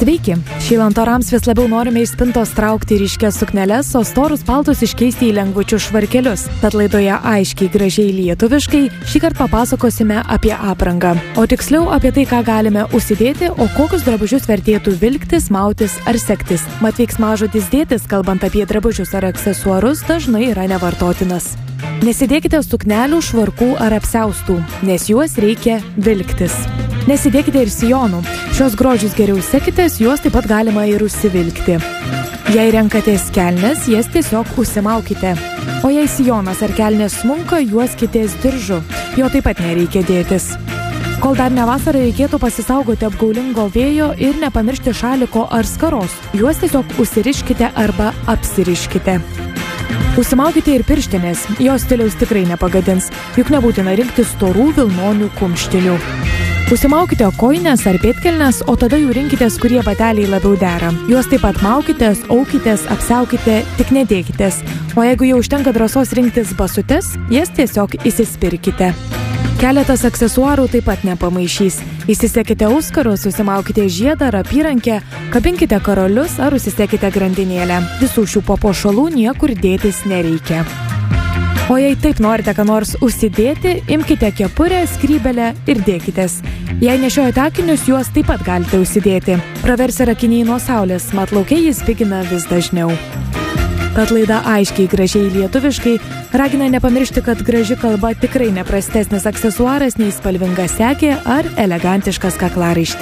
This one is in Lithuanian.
Sveiki! Šylant orams vis labiau norime iš spintos traukti ryškias sukneles, o storus paltus iškeisti į lengvučius švarkelius. Tad laidoje aiškiai gražiai lietuviškai šįkart papasakosime apie aprangą. O tiksliau apie tai, ką galime užsidėti, o kokius drabužius vertėtų vilktis, mautis ar sektis. Mat veiksmažodis dėtis, kalbant apie drabužius ar aksesuarus, dažnai yra nevartotinas. Nesidėkite suknelių, švarkų ar apsiaustų, nes juos reikia vilktis. Nesidėkite ir sijonų. Šios grožius geriau sekitės, juos taip pat galima ir užsivilkti. Jei renkatės kelnes, jas tiesiog užsimaukite. O jei sijonas ar kelnės smunka, juoskitės diržu. Jo taip pat nereikia dėtis. Kol dar ne vasara, reikėtų pasisaugoti apgaulingo vėjo ir nepamiršti šaliko ar skaros. Juos tiesiog užsiriškite arba apsiriškite. Užsimaukite ir pirštinės, jos stiliaus tikrai nepagadins, juk nebūtina rinkti storų vilnonių kumštinių. Užsimaukite kojines ar pėdkelnes, o tada jau rinkitės, kurie bateliai labiau dera. Juos taip pat maukitės, aukitės, apsiaukite, tik nedėkitės. O jeigu jau užtenka drąsos rinktis basutes, jas tiesiog įsispirkite. Keletas aksesuarų taip pat nepamaišys. Įsisekite auskarus, susimaukite žiedą ar apyrankę, kabinkite karolius ar užsisekite grandinėlę. Visų šių papuošalų niekur dėtis nereikia. O jei taip norite ką nors užsidėti, imkite kepurę, skrybelę ir dėkitės. Jei nešiojate akinius, juos taip pat galite užsidėti. Praversia akiniai nuo saulės, mat lauke jis pigina vis dažniau. Tad laida aiškiai gražiai lietuviškai ragina nepamiršti, kad graži kalba tikrai neprastesnis aksesuaras nei spalvinga sekė ar elegantiškas kaklaraištis.